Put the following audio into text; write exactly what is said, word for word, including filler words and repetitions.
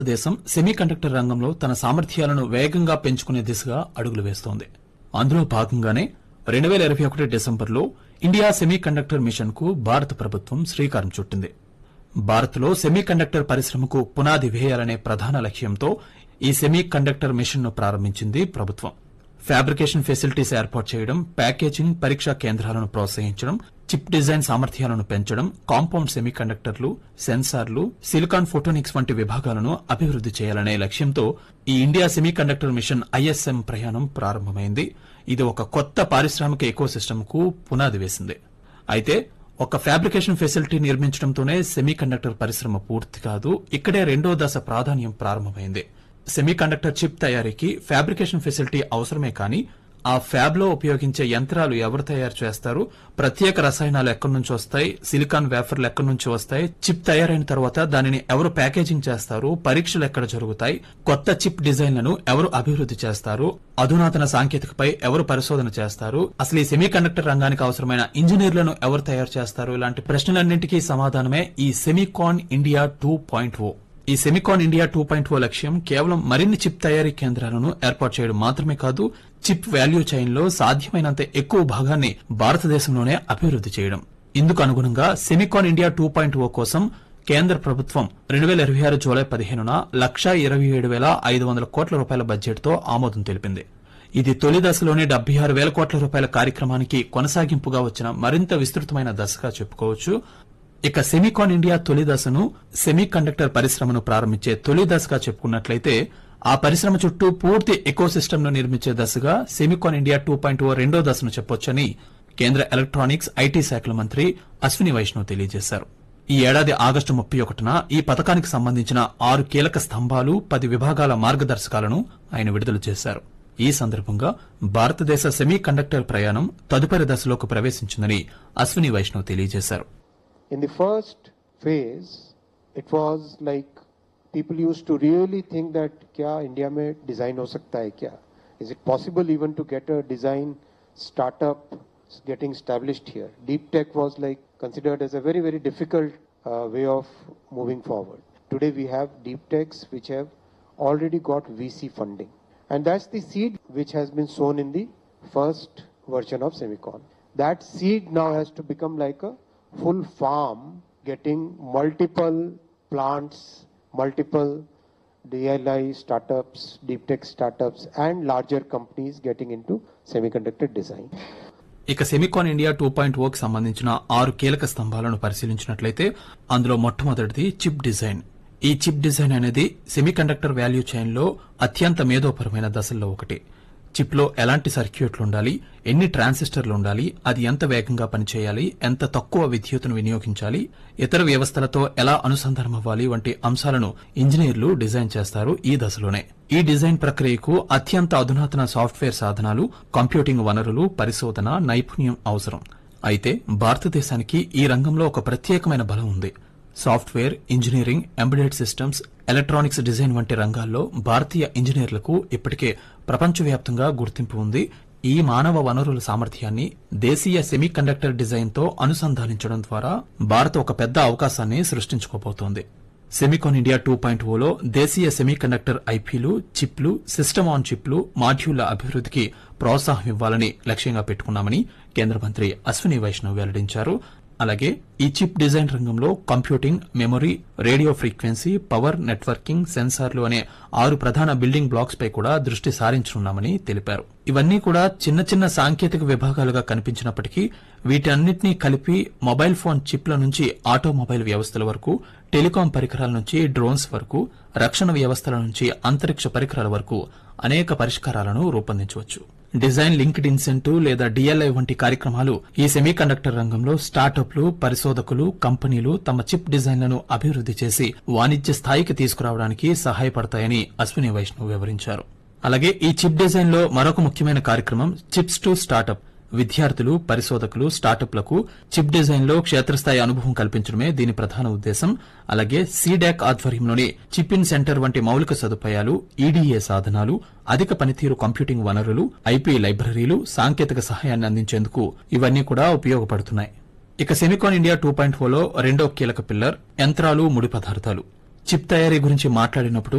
దేశం సెమీకండక్టర్ రంగంలో తన సామర్థ్యాలను వేగంగా పెంచుకునే దిశగా అడుగులు వేస్తోంది. అందులో భాగంగానే రెండు వేల ఇరవై ఒకటి డిసెంబర్లో ఇండియా సెమీకండక్టర్ మిషన్ కు భారత ప్రభుత్వం శ్రీకారం చుట్టింది. భారత్లో సెమీకండక్టర్ పరిశ్రమకు పునాది వేయాలనే ప్రధాన లక్ష్యంతో ఈ సెమీకండక్టర్ మిషన్ ను ప్రారంభించింది ప్రభుత్వం. ఫ్యాబ్రికేషన్ ఫెసిలిటీస్ ఏర్పాటు చేయడం, ప్యాకేజింగ్, పరీక్షా కేంద్రాలను ప్రోత్సహించడం, చిప్ డిజైన్ సామర్థ్యాలను పెంచడం, కాంపౌండ్ సెమీకండక్టర్లు, సెన్సార్లు, సిలికాన్ ఫోటోనిక్స్ వంటి విభాగాలను అభివృద్ది చేయాలనే లక్ష్యంతో ఈ ఇండియా సెమీకండక్టర్ మిషన్ ఐఎస్ఎం ప్రయాణం ప్రారంభమైంది. ఇది ఒక కొత్త పారిశ్రామిక ఎకోసిస్టమ్ కు పునాది వేసింది. అయితే ఒక ఫ్యాబ్రికేషన్ ఫెసిలిటీ నిర్మించడంతోనే సెమీకండక్టర్ పరిశ్రమ పూర్తి కాదు. ఇక్కడే రెండో దశ ప్రాధాన్యం ప్రారంభమైంది. సెమీకండక్టర్ చిప్ తయారీకి ఫ్యాబ్రికేషన్ ఫెసిలిటీ అవసరమే కానీ ఆ ఫ్యాబ్ లో ఉపయోగించే యంత్రాలు ఎవరు తయారు చేస్తారు, ప్రత్యేక రసాయనాలు ఎక్కడి నుంచి వస్తాయి, సిలికాన్ వేఫర్లు ఎక్కడి నుంచి వస్తాయి, చిప్ తయారైన తర్వాత దానిని ఎవరు ప్యాకేజింగ్ చేస్తారు, పరీక్షలు ఎక్కడ జరుగుతాయి, కొత్త చిప్ డిజైన్లను ఎవరు అభివృద్ది చేస్తారు, అధునాతన సాంకేతికపై ఎవరు పరిశోధన చేస్తారు, అసలు ఈ సెమీకండక్టర్ రంగానికి అవసరమైన ఇంజనీర్లను ఎవరు తయారు చేస్తారు, ఇలాంటి ప్రశ్నలన్నింటికీ సమాధానమే ఈ సెమీకాన్ ఇండియా టూ పాయింట్ ఓ. ఈ సెమీకాన్ ఇండియా టూ పాయింట్ ఓ లక్ష్యం కేవలం మరిన్ని చిప్ తయారీ కేంద్రాలను ఏర్పాటు చేయడం మాత్రమే కాదు, చిప్ వాల్యూ చైన్ లో సాధ్యమైనంత ఎక్కువ భాగాన్ని భారతదేశంలోనే అభివృద్ది చేయడం. ఇందుకు అనుగుణంగా సెమీకాన్ ఇండియా టూ పాయింట్ ఓ కోసం కేంద్ర ప్రభుత్వం రెండు వేల ఇరవై ఆరు జూలై పదిహేనున లక్షా ఇరవై ఏడు వేల ఐదు వందల కోట్ల రూపాయల బడ్జెట్ తో ఆమోదం తెలిపింది. ఇది తొలి దశలోనే డెబ్బై ఆరు వేల కోట్ల రూపాయల కార్యక్రమానికి కొనసాగింపుగా వచ్చిన మరింత విస్తృతమైన దశగా చెప్పుకోవచ్చు. ఇక సెమీకాన్ ఇండియా తొలి దశను సెమీకండక్టర్ పరిశ్రమను ప్రారంభించే తొలి దశగా చెప్పుకున్నట్లయితే ఆ పరిశ్రమ చుట్టూ పూర్తి ఎకోసిస్టమ్ ను నిర్మించే దశగా సెమీకాన్ ఇండియా టూ పాయింట్ ఓ రెండో దశను చెప్పొచ్చని కేంద్ర ఎలక్ట్రానిక్స్, ఐటీ శాఖల మంత్రి అశ్విని వైష్ణవ్ తెలియజేశారు. ఈ ఏడాది ఆగస్టు ముప్పై ఒకటిన ఈ పథకానికి సంబంధించిన ఆరు కీలక స్తంభాలు, పది విభాగాల మార్గదర్శకాలను ఆయన విడుదల చేశారు. ఈ సందర్భంగా భారతదేశ సెమీకండక్టర్ ప్రయాణం తదుపరి దశలోకి ప్రవేశించిందని అశ్విని వైష్ణవ్ తెలియజేశారు. In the first phase, it was like people used to really think that kya India mein design ho sakta hai kya? Is it possible even to get a design startup getting established here? Deep tech was like considered as a very, very difficult uh, way of moving forward. Today we have deep techs which have already got V C funding. And that's the seed which has been sown in the first version of Semicon. That seed now has to become like a full farm, getting multiple plants, multiple D L I startups, deep tech startups and larger companies getting into semiconductor design. ఇక SEMICON India two point ఓ కి సంబంధించిన ఆరు కీలక స్తంభాలను పరిశీలించినట్లయితే అందులో మొట్టమొదటిది chip design. ఈ చిప్ డిజైన్ అనేది సెమీకండక్టర్ వాల్యూ చైన్ లో అత్యంత మేధోపరమైన దశల్లో ఒకటి. చిప్ లో ఎలాంటి సర్క్యూట్లు ఉండాలి, ఎన్ని ట్రాన్సిస్టర్లు ఉండాలి, అది ఎంత వేగంగా పనిచేయాలి, ఎంత తక్కువ విద్యుత్తును వినియోగించాలి, ఇతర వ్యవస్థలతో ఎలా అనుసంధానమవ్వాలి వంటి అంశాలను ఇంజనీర్లు డిజైన్ చేస్తారు ఈ దశలోనే. ఈ డిజైన్ ప్రక్రియకు అత్యంత అధునాతన సాఫ్ట్వేర్ సాధనాలు, కంప్యూటింగ్ వనరులు, పరిశోధన, నైపుణ్యం అవసరం. అయితే భారతదేశానికి ఈ రంగంలో ఒక ప్రత్యేకమైన బలం ఉంది. Software, engineering, embedded systems, electronics design వంటి రంగాల్లో భారతీయ ఇంజనీర్లకు ఇప్పటికే ప్రపంచవ్యాప్తంగా గుర్తింపు ఉంది. ఈ మానవ వనరుల సామర్థ్యాన్ని దేశీయ సెమీకండక్టర్ డిజైన్ తో అనుసంధానించడం ద్వారా భారత్ ఒక పెద్ద అవకాశాన్ని సృష్టించుకోబోతోంది. SEMICON India two point Ola దేశీయ సెమీకండక్టర్ ఐపీలు, చిప్లు, సిస్టమ్ ఆన్ చిప్లు, మాడ్యూళ్ల అభివృద్దికి ప్రోత్సాహం ఇవ్వాలని లక్ష్యంగా పెట్టుకున్నామని కేంద్ర మంత్రి అశ్విని వైష్ణవ్ వెల్లడించారు. అలాగే ఈ చిప్ డిజైన్ రంగంలో computing, memory, radio frequency, power, networking, సెన్సార్లు అనే ఆరు ప్రధాన బిల్డింగ్ బ్లాక్స్ పై కూడా దృష్టి సారించనున్నామని తెలిపారు. ఇవన్నీ కూడా చిన్న చిన్న సాంకేతిక విభాగాలుగా కనిపించినప్పటికీ వీటన్నిటినీ కలిపి మొబైల్ ఫోన్ చిప్ల నుంచి ఆటోమొబైల్ వ్యవస్థల వరకు, టెలికాం పరికరాల నుంచి డ్రోన్స్ వరకు, రక్షణ వ్యవస్థల నుంచి అంతరిక్ష పరికరాల వరకు అనేక పరిష్కారాలను రూపొందించవచ్చు. డిజైన్ లింక్డ్ ఇన్సెంటివ్ లేదా డిఎల్ఐ వంటి కార్యక్రమాలు ఈ సెమీకండక్టర్ రంగంలో స్టార్టప్లు, పరిశోధకులు, కంపెనీలు తమ చిప్ డిజైన్లను అభివృద్ది చేసి వాణిజ్య స్థాయికి తీసుకురావడానికి సహాయపడతాయని అశ్విని వైష్ణవ్ వివరించారు. అలాగే ఈ చిప్ డిజైన్ లో మరొక ముఖ్యమైన కార్యక్రమం చిప్స్ టు స్టార్టప్. విద్యార్థులు, పరిశోధకులు, స్టార్టప్లకు చిప్ డిజైన్ లో క్షేత్రస్థాయి అనుభవం కల్పించడమే దీని ప్రధాన ఉద్దేశం. అలాగే సీడాక్ ఆధ్వర్యంలోని చిప్ ఇన్ సెంటర్ వంటి మౌలిక సదుపాయాలు, ఈడీఏ సాధనాలు, అధిక పనితీరు కంప్యూటింగ్ వనరులు, ఐపీ లైబ్రరీలు, సాంకేతిక సహాయాన్ని అందించేందుకు ఇవన్నీ కూడా ఉపయోగపడుతున్నాయి. ఇక SEMICON India two point Ola రెండో కీలక పిల్లర్ యంత్రాలు, ముడి పదార్థాలు. చిప్ తయారీ గురించి మాట్లాడినప్పుడు